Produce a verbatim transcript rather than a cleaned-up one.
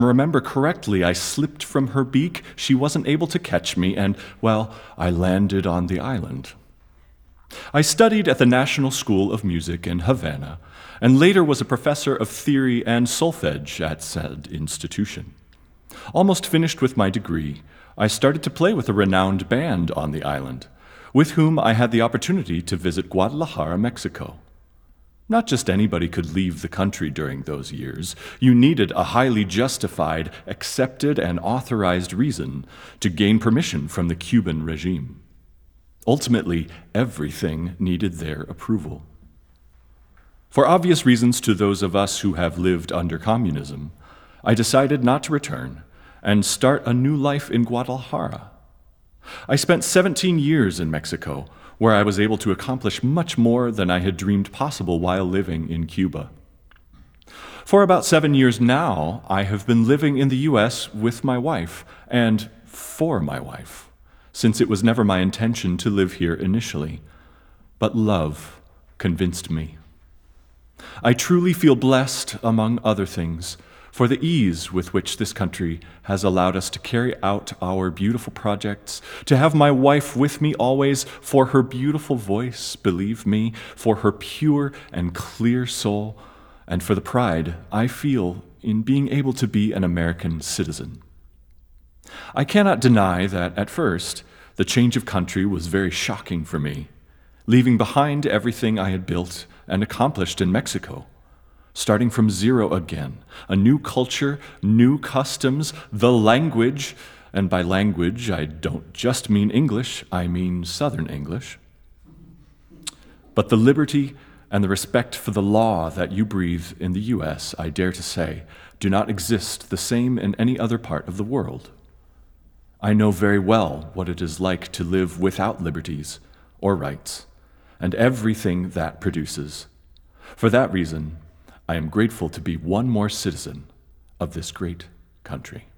remember correctly, I slipped from her beak, she wasn't able to catch me, and, well, I landed on the island. I studied at the National School of Music in Havana, and later was a professor of theory and solfege at said institution. Almost finished with my degree, I started to play with a renowned band on the island, with whom I had the opportunity to visit Guadalajara, Mexico. Not just anybody could leave the country during those years. You needed a highly justified, accepted, and authorized reason to gain permission from the Cuban regime. Ultimately, everything needed their approval. For obvious reasons to those of us who have lived under communism, I decided not to return and start a new life in Guadalajara. I spent seventeen years in Mexico, where I was able to accomplish much more than I had dreamed possible while living in Cuba. For about seven years now, I have been living in the U S with my wife, and for my wife, since it was never my intention to live here initially. But love convinced me. I truly feel blessed, among other things, for the ease with which this country has allowed us to carry out our beautiful projects, to have my wife with me always, for her beautiful voice, believe me, for her pure and clear soul, and for the pride I feel in being able to be an American citizen. I cannot deny that, at first, the change of country was very shocking for me, leaving behind everything I had built and accomplished in Mexico. Starting from zero again, a new culture, new customs, the language, and by language I don't just mean English, I mean Southern English. But the liberty and the respect for the law that you breathe in the U S, I dare to say, do not exist the same in any other part of the world. I know very well what it is like to live without liberties or rights, and everything that produces. For that reason, I am grateful to be one more citizen of this great country.